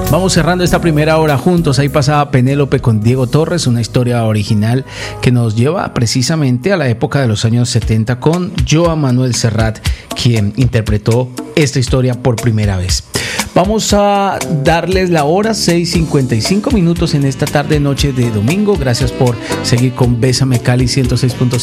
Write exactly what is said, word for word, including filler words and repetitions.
Vamos cerrando esta primera hora juntos. Ahí pasaba Penélope con Diego Torres, una historia original que nos lleva precisamente a la época de los años setenta con Joan Manuel Serrat, quien interpretó esta historia por primera vez. Vamos a darles la hora, seis cincuenta y cinco minutos en esta tarde noche de domingo. Gracias por seguir con Bésame Cali ciento seis punto